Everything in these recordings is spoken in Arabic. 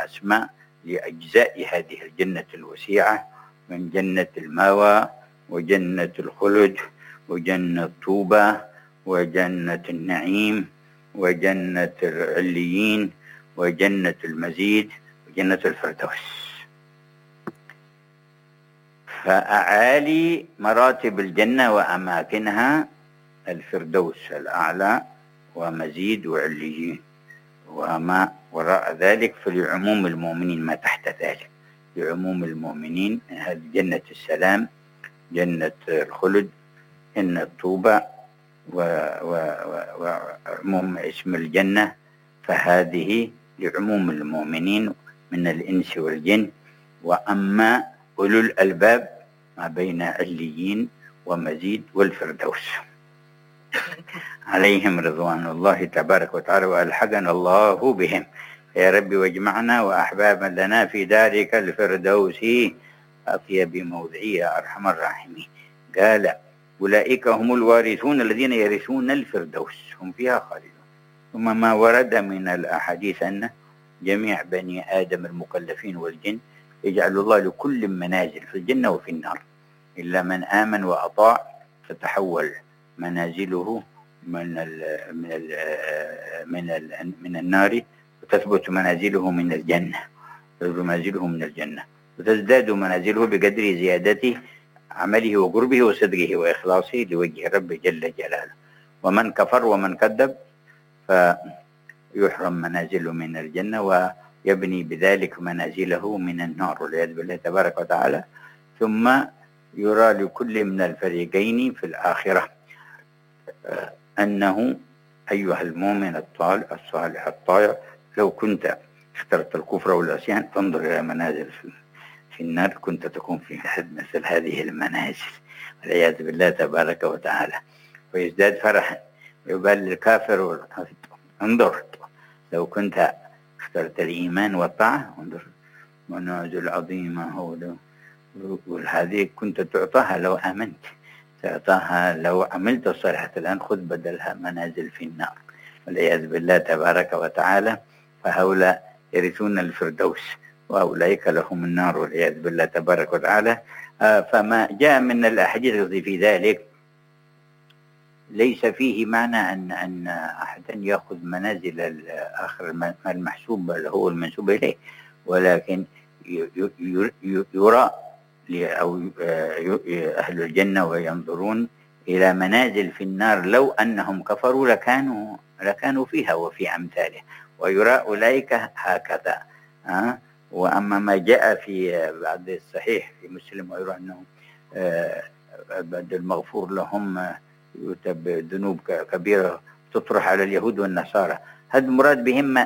الأسماء لأجزاء هذه الجنة الوسيعة، من جنة المأوى وجنة الخلد وجنة طوبى وجنة النعيم وجنة العليين وجنة المزيد وجنة الفردوس. فأعالي مراتب الجنة وأماكنها الفردوس الأعلى ومزيد وعليين، وما وراء ذلك فلعموم المؤمنين ما تحت ذلك، لعموم المؤمنين هذه جنة السلام، جنة الخلد، جنة طوبى، وعموم اسم الجنة، فهذه لعموم المؤمنين من الإنس والجن. وأما أولو الألباب ما بين عليين ومزيد والفردوس عليهم رضوان الله تبارك وتعالى، وألحقنا الله بهم يا رب، واجمعنا وأحبابا لنا في دارك الفردوس أطيب موضعي يا أرحم الراحمين. قال أولئك هم الوارثون الذين يرثون الفردوس هم فيها خالدون. ثم ما ورد من الأحاديث أن جميع بني آدم المكلفين والجن يجعل الله لكل منازل في الجنة وفي النار، إلا من آمن وأطاع فتحول منازله من النار، وتثبت منازله من الجنة، وتزداد منازله بقدر زيادة عمله وقربه وصدقه وإخلاصه لوجه رب جل جلاله. ومن كفر ومن كذب فيحرم منازله من الجنة ويبني بذلك منازله من النار والعياذ بالله تبارك وتعالى. ثم يرى لكل من الفريقين في الآخرة أنه أيها المؤمن الصالح الطائع، لو كنت اخترت الكفر والعصيان فانظر إلى منازل في النار، كنت تكون في مثل هذه المنازل والعياذ بالله تبارك وتعالى، ويزداد فرحا ويبال للكافر والكافر. انظر لو كنت اخترت الإيمان والطاعة، انظر منازل عظيمة وهذه كنت تعطاها لو آمنت، تعطاها لو عملت الصالحة. الآن خذ بدلها منازل في النار والعياذ بالله تبارك وتعالى. فهؤلاء يرثون الفردوس وأولئك لهم النار والعياذ بالله تبارك وتعالى. فما جاء من الأحاديث في ذلك ليس فيه معنى أن أحدا يأخذ منازل الآخر المحسوب هو المنسوب إليه، ولكن يرى أو أهل الجنة وينظرون إلى منازل في النار لو أنهم كفروا لكانوا فيها وفي أمثاله، ويرى أولئك هكذا. وأما ما جاء في بعد الصحيح في مسلم ويرى أنهم بعد المغفور لهم يتب ذنوب كبيرة تطرح على اليهود والنصارى، هذا المراد بهم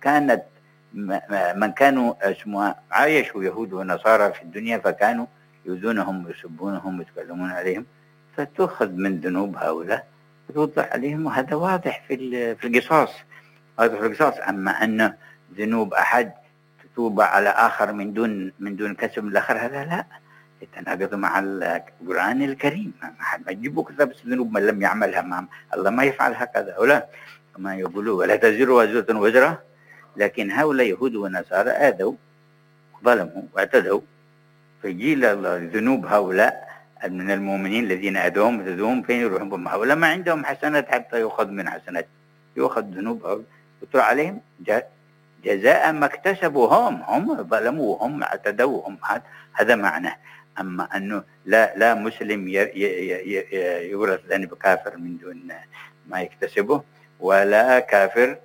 من كانوا عايشوا يهود ونصارى في الدنيا فكانوا يؤذونهم ويسبونهم ويتكلمون عليهم، فتأخذ من ذنوب هؤلاء وتوضع عليهم، وهذا واضح في القصاص. أما أن ذنوب أحد تتوب على آخر من دون كسب الآخر، هذا لا يتناقض مع القرآن الكريم. ما تجيبوا كتاب الذنوب من لم يعملها، مع الله ما يفعل هكذا. ولا كما يقولوا ولا تزر وازرة وزرة، لكن هؤلاء يهود ونصارى آذوا ظلموا واعتدوا، فيجي ذنوب هؤلاء من المؤمنين الذين أذوهم فين يروحون؟ هؤلاء ما عندهم حسنات حتى يؤخذ من حسنات، يؤخذ ذنوب ويطرح عليهم جزاء ما اكتسبوا. هم ظلموا وهم اعتدوا وهم، هذا معناه. أما أنه لا مسلم يورث ذنب كافر من دون ما يكتسبه، ولا كافر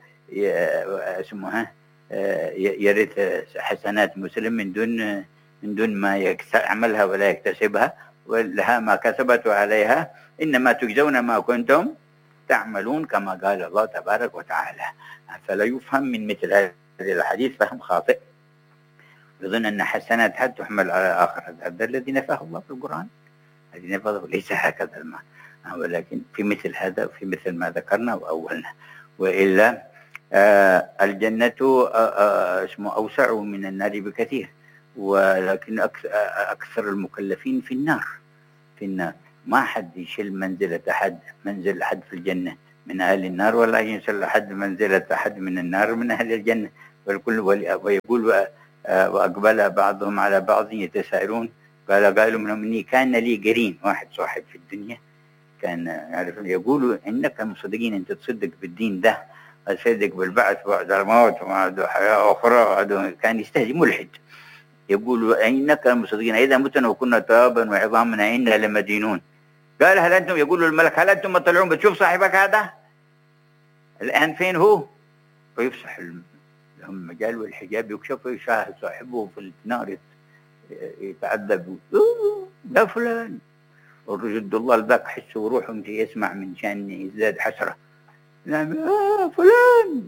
يرث حسنات مسلم من دون ما يعملها ولا يكتسبها، ولها ما كسبت عليها، إنما تجزون ما كنتم تعملون كما قال الله تبارك وتعالى. فلا يفهم من مثل هذه الحديث فهم خاطئ، يظن أن حسنات حد تحمل على آخر. هذا الذي نفاه الله في القرآن، الذي نفاه ليس هكذا المعنى، ولكن في مثل هذا وفي مثل ما ذكرنا وأولنا. وإلا الجنة أوسع من النار بكثير، ولكن أكثر المكلفين في النار. ما حد يشيل منزل أحد في الجنة من أهل النار، ولا ينزل أحد منزلة أحد من النار من أهل الجنة. ويقول وأقبل بعضهم على بعض يتساءلون قال منهم إني كان لي قرين، واحد صاحب في الدنيا كان يعرف يقولوا إنك مصدقين أنت تصدق بالدين ده، تصدق بالبعث بعد الموت وبعد حياة أخرى، كان يستهزئ ملحد يقول إنك مصدقين إذا متنا وكنا ترابا وعظامنا إنا لمدينون. قال هل أنتم، يقول الملك هل أنتم مطلعون بتشوف صاحبك هذا الآن فين هو؟ فيفسح لهم مجال والحجاب يكشف ويشاهد صاحبه في النار يتعذب. ده فلان، والرجل الله ذاك حسه وروحه يسمع من شان يزداد حسرة. نعم فلان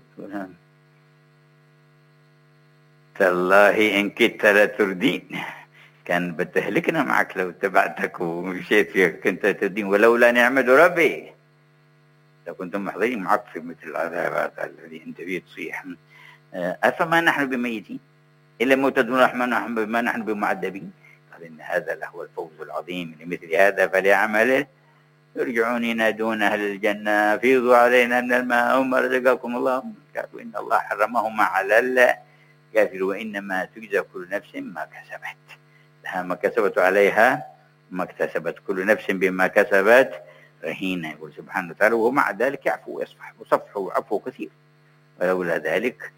تالله إن كدت لتردين، كان بتهلكنا معك لو اتبعتك ومشيت فيك كنت تردين، ولولا نعمة ربي لكنتم محضرين معك في مثل العذاب الذي انت فيه تصيح. أفما نحن بميتين إلا موت دون رحمن بما نحن بمعذبين. قال إن هذا لهو الفوز العظيم، لمثل هذا فليعمل يرجعون ينادون أهل الجنة فيضوا علينا من الماء هم رزقكم الله، قالوا إن الله حرمهما على الكافر وإنما تجزى كل نفس ما كسبت، لها ما كسبت عليها ما اكتسبت، كل نفس بما كسبت رهينة، يقول سبحانه وتعالى، ومع ذلك يعفو ويصفح وصفحه وعفو كثير، ولولا ذلك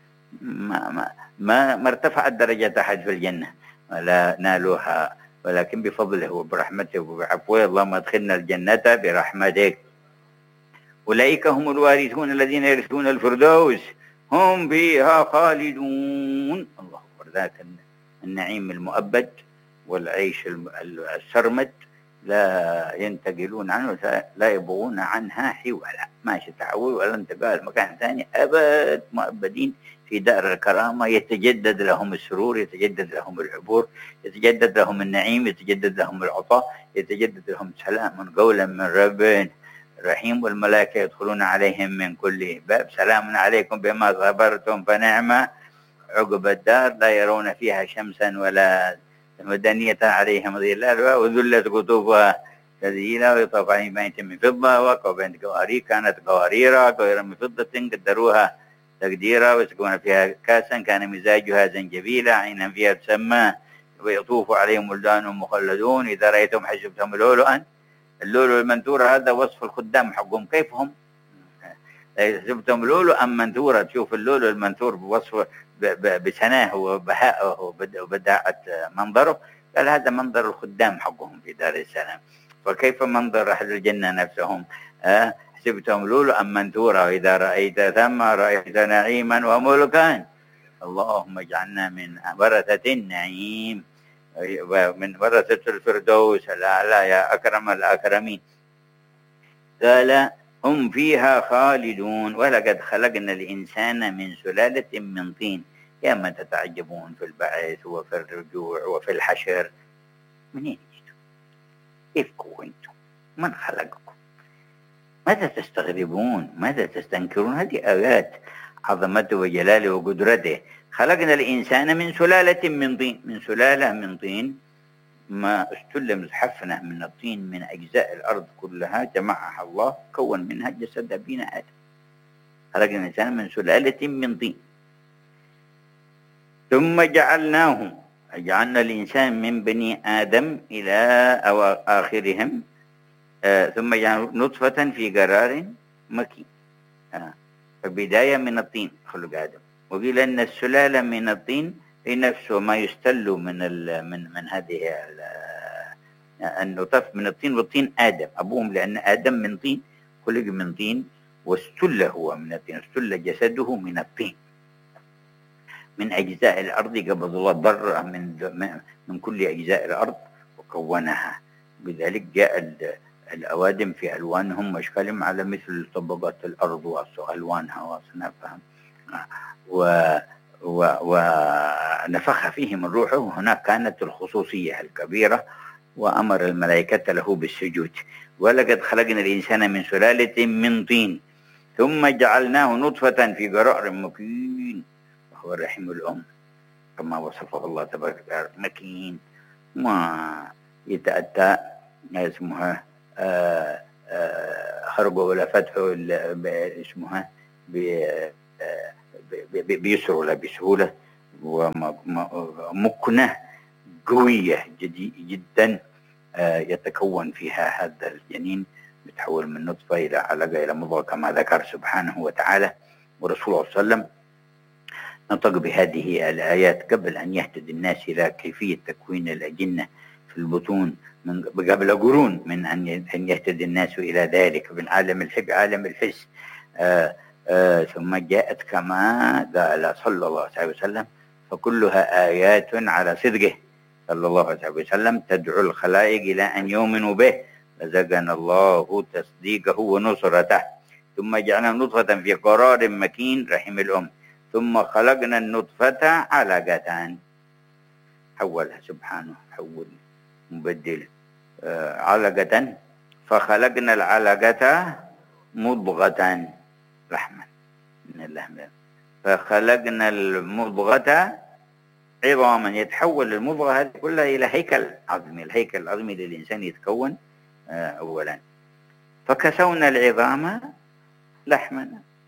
ما ارتفعت درجة أحد في الجنة ولا نالوها، ولكن بفضله وبرحمته وبعفوه اللهم ادخلنا الجنة برحمتك. أولئك هم الوارثون الذين يرثون الفردوس هم فيها خالدون. الله أكبر، ذاك النعيم المؤبد والعيش السرمد لا ينتقلون عنه، لا يبغون عنها حولا، ماشي تحول ولا انتقال مكان ثاني أبد، مؤبدين في دار الكرامة، يتجدد لهم السرور، يتجدد لهم العبور، يتجدد لهم النعيم، يتجدد لهم العطاء، يتجدد لهم سلام قولا من رب رحيم، والملائكة يدخلون عليهم من كل باب سلام عليكم بما صبرتم فنعم عقب الدار، لا يرون فيها شمسا ولا مدنية عليهم ظلالها وذلت قطوفها تذليلا، ويطاف عليهم بآنية من فضة وأكواب بين قوارير كانت قوارير من فضة قدروها تقديرا، ويسقون فيها كاسا كان مزاجها زنجبيلا عينا فيها تسمى، ويطوف عليهم ولدان مخلدون إذا رأيتهم حسبتهم لؤلؤا. اللؤلؤ المنثور هذا وصف الخدام حقهم كيف هم، حسبتهم لؤلؤا منثورا، تشوف اللؤلؤ المنثور بوصف بسناه وبهائه وبداعة منظره، قال هذا منظر الخدام حقهم في دار السلام، فكيف منظر أهل الجنة نفسهم؟ حسبتهم لؤلؤا منثورا وإذا رأيت ثم رأيت نعيما وملكا. اللهم اجعلنا من ورثة النعيم ومن ورثة الفردوس الأعلى يا أكرم الأكرمين. قال هم فيها خالدون ولقد خلقنا الإنسان من سلالة من طين. يا من تتعجبون في البعث وفي الرجوع وفي الحشر، منين جيتوا؟ كيف كونتم؟ من خلقكم؟ ماذا تستغربون؟ ماذا تستنكرون؟ هذه آيات عظمته وجلاله وقدرته. خلقنا الإنسان من سلالة من طين، من سلالة من طين، ما استلم زحفنا من الطين من أجزاء الأرض كلها جمعها الله كون منها جسد أبينا آدم. خلقنا الإنسان من سلالة من طين ثم جعلنا الإنسان من بني آدم إلى آخرهم ثم جعلنا نطفة في قرار مكين. البداية من الطين خلق آدم، وقيل أن السلالة من الطين في نفسه ما يستل من هذه النطف من الطين، والطين آدم أبوهم، لأن آدم من طين خلق من طين واستل هو من الطين، استل جسده من الطين من أجزاء الأرض، قبض الله ذرة من كل أجزاء الأرض وكونها، بذلك جاء الأوادم في ألوانهم وأشكالهم على مثل طبقات الأرض وألوانها وأصنافها، ونفخ فيهم الروح، وهناك كانت الخصوصية الكبيرة، وأمر الملائكة له بالسجود. ولقد خلقنا الإنسان من سلالة من طين ثم جعلناه نطفة في قرار مكين وهو الرحم الأم، كما وصفه الله تبارك وتعالى مكين، ما يتأتى اسمها خرجه ولا فتحه اسمها بيسر ولا بسهولة، ومكنة قوية جدا يتكون فيها هذا الجنين، يتحول من نطفة إلى علقة إلى مضغة كما ذكر سبحانه وتعالى. ورسول الله صلى الله عليه وسلم نطق بهذه الآيات قبل أن يهتدي الناس إلى كيفية تكوين الأجنة في البطون قبل قرون من أن يهتدي الناس إلى ذلك من عالم الحس. ثم جاءت كما قال صلى الله عليه وسلم فكلها آيات على صدقه صلى الله عليه وسلم تدعو الخلائق إلى أن يؤمنوا به، رزقنا الله تصديقه ونصرته. ثم جعلنا نطفة في قرار مكين رحم الأم، ثم خلقنا النطفة علقة، حولها سبحانه، حول مبدل علقة، فخلقنا العلقة مضغة لحما من اللحم، فخلقنا المضغة عظاما، يتحول المضغة هذه كلها إلى هيكل عظمي. الهيكل العظمي للإنسان يتكون أولا، فكسونا العظام لحما.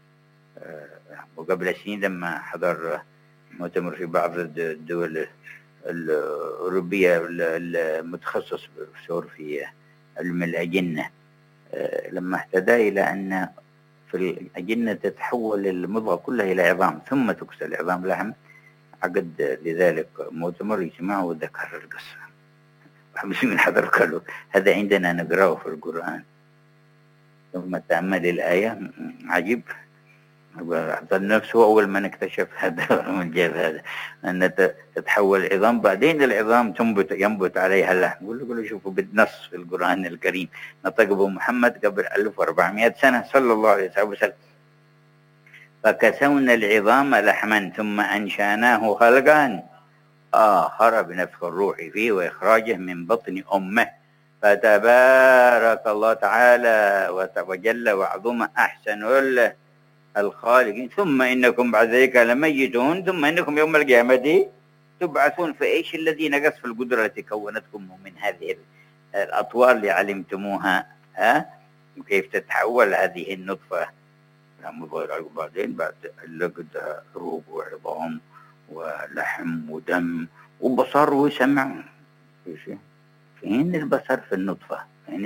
وقبل سنين لما حضر مؤتمر في بعض الدول الأوروبية المتخصص في علم الأجنة، لما اهتدى إلى أن في الأجنة تتحول المضغة كلها إلى عظام ثم تكسى العظام لحم، عقد لذلك مؤتمر يجمع وذكر القصة. المسلمين حضر قالوا هذا عندنا نقرأه في القرآن، ثم تأمل الآية عجيب. ظن نفسه أول من اكتشف هذا من جاب هذا أن تتحول عظام، بعدين العظام ينبت عليها اللحم. قولوا شوفوا بالنص في القرآن الكريم نطق به محمد قبل 1400 سنة صلى الله عليه وسلم. فكسونا العظام لحما ثم أنشأناه خلقا آخر بنفخ الروح فيه وإخراجه من بطن أمه، فتبارك الله تعالى وجل وعظم أحسن الخالقين. ثم إنكم بعد ذلك لميتون ثم إنكم يوم القيامة تبعثون. فإيش الذي نقص في القدرة التي كونتكم من هذه الأطوار اللي علمتموها؟ وكيف تتحول هذه النطفة بعدين بعد لقد روح وعظام ولحم ودم وبصر وسمع. فين البصر في النطفة؟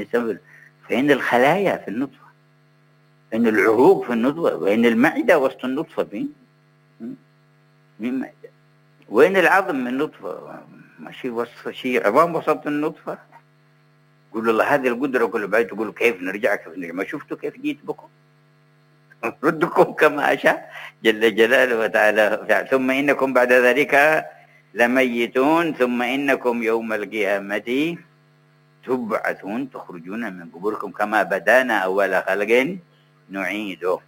فين الخلايا في النطفة؟ فين العروق في النطفة؟ وين المعدة وسط النطفة؟ فين معدة؟ وين العظم من النطفة؟ ماشي وسط شيء عظام وسط النطفة. قولوا الله هذه القدرة كل بعد تقولوا كيف نرجع ما شفتوا كيف جيت بكم؟ ردكم كما أشاء جل جلاله وتعالى. ثم إنكم بعد ذلك لميتون ثم إنكم يوم القيامة تبعثون، تخرجون من قبوركم كما بدانا أول خلق نعيده.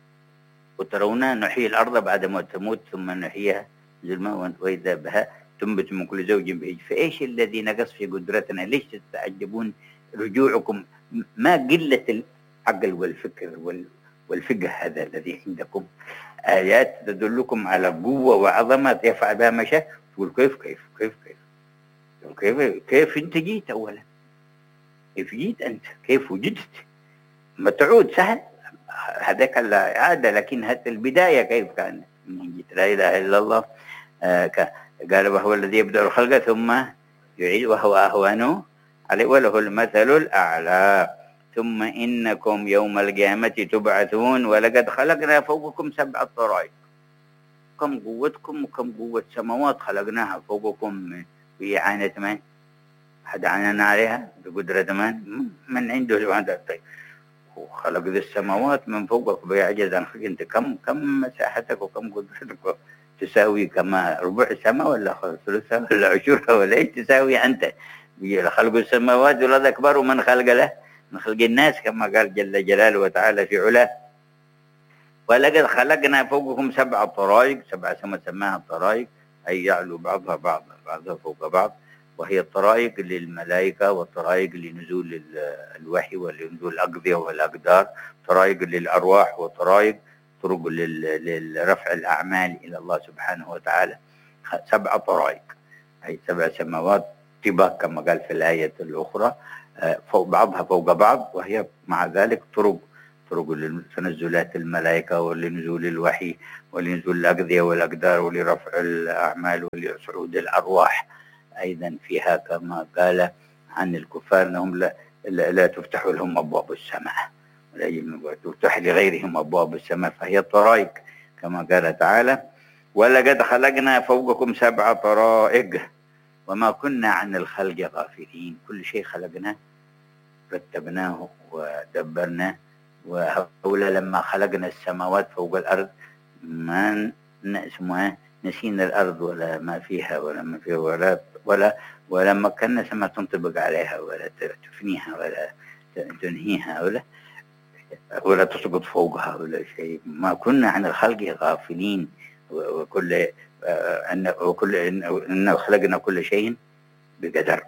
وترون نحيي الأرض بعد ما تموت ثم نحييها ظلما وإذا بها تنبت من كل زوج بهيج. فإيش الذي نقص في قدرتنا؟ ليش تتعجبون رجوعكم؟ ما قلة العقل والفكر والفقه هذا الذي عندكم، آيات تدلكم على قوة وعظمة يفعل بها ما شاء. تقول كيف كيف كيف كيف كيف كيف أنت جيت أولا؟ كيف جيت أنت؟ كيف وجدت؟ ما تعود سهل هذاك العادة، لكن هذه البداية كيف كانت؟ من جيت لا إله إلا الله. قال وهو الذي يبدأ الخلق ثم يعيد وهو أهون عليه وله المثل الأعلى. ثم إنكم يوم القيامة تبعثون ولقد خلقنا فوقكم 7 طرائق. كم قوتكم وكم قوة سماوات خلقناها فوقكم بإعانة من؟ حد عاننا عليها بقدرة من عنده سبحانه. طيب وخلق ذي السماوات من فوقك بيعجز عن خلق. انت كم مساحتك وكم قدرتك؟ تساوي كما ربع السماء ولا ثلثها ولا عشرها ولا ايش تساوي انت؟ خلق السماوات والارض اكبر من خلق له من خلق الناس كما قال جل جلاله وتعالى في علاه. ولقد خلقنا فوقكم 7 طرائق. 7 سماها طرائق أي يعلو بعضها فوق بعض، وهي الطرائق للملائكة والطرائق لنزول الوحي ولنزول الأقضية والأقدار، طرائق للأرواح وطرائق طرق للرفع الأعمال إلى الله سبحانه وتعالى. 7 طرائق أي 7 سماوات طباق كما قال في الآية الأخرى، فوق بعضها فوق بعض، وهي مع ذلك طرق طرق تنزلات الملائكة ولنزول الوحي ولنزول الأقضية والأقدار ولرفع الأعمال ولصعود الأرواح. أيضا فيها كما قال عن الكفار أنهم لا تفتح لهم أبواب السماء ولا تفتح لغيرهم أبواب السماء، فهي الطرائق كما قال تعالى: ولقد خلقنا فوقكم 7 طرائق وما كنا عن الخلق غافلين. كل شيء خلقناه رتبناه ودبرناه. وهؤلاء لما خلقنا السماوات فوق الأرض ما اسمها نسينا الأرض ولا ما فيها ولا مكنا سما تنطبق عليها ولا تفنيها ولا تنهيها ولا تسقط فوقها ولا شيء. ما كنا عن الخلق غافلين. إن خلقنا كل شيء بقدر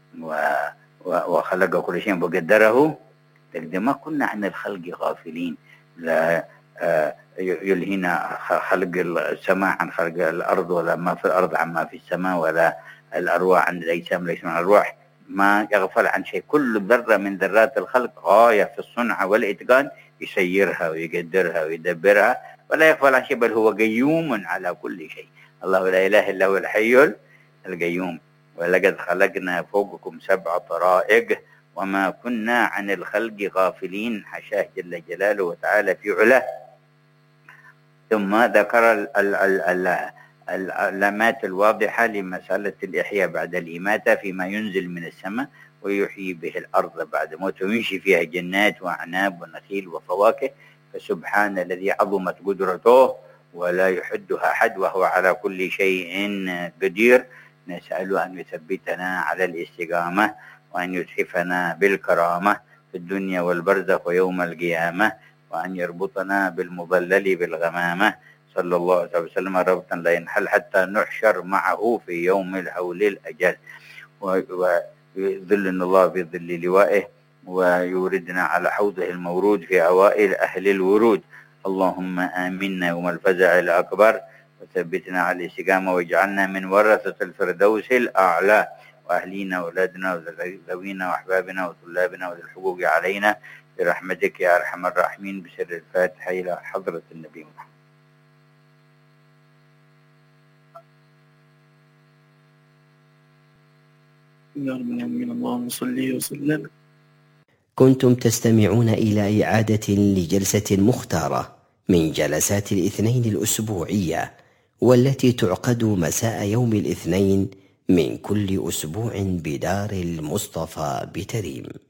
وخلق كل شيء وقدره. ما كنا عن الخلق غافلين. لا يلهينا خلق السماء عن خلق الأرض، ولا ما في الأرض عن ما في السماء، ولا الأرواح عن الأجسام ليس من الأرواح. ما يغفل عن شيء. كل ذرة من ذرات الخلق غاية في الصنع والإتقان، يسيرها ويقدرها ويدبرها ولا يغفل عن شيء، بل هو قيوم على كل شيء. الله لا إله إلا هو الحي القيوم. ولقد خلقنا فوقكم 7 طرائق وما كنا عن الخلق غافلين. حاشاه جل جلاله وتعالى في علاه. ثم ذكر العلامات الواضحة لمسألة الإحياء بعد الإماتة فيما ينزل من السماء ويحيي به الأرض بعد موت ويمشي فيها جنات وأعناب ونخيل وفواكه. فسبحان الذي عظمت قدرته ولا يحدها أحد وهو على كل شيء قدير. نسأله أن يثبتنا على الاستقامة وأن يتحفنا بالكرامة في الدنيا والبرزخ ويوم القيامة، وأن يربطنا بالمظلل بالغمامة صلى الله عليه وسلم ربطا لا ينحل حتى نحشر معه في يوم الهول الأجل، ويظلنا الله في ظل لوائه ويوردنا على حوضه المورود في أوائل أهل الورود. اللهم آمنا يوم الفزع الأكبر وثبتنا على الاستقامة واجعلنا من ورثة الفردوس الأعلى، وأهلينا وأولادنا وذوينا وأحبابنا وطلابنا وذي الحقوق علينا برحمتك يا أرحم الراحمين. بسر الفاتحة إلى حضرة النبي محمد. يا رب العالمين. اللهم صل وسلم. كنتم تستمعون إلى إعادة لجلسة مختارة من جلسات الاثنين الأسبوعية، والتي تعقد مساء يوم الاثنين من كل أسبوع بدار المصطفى بتريم.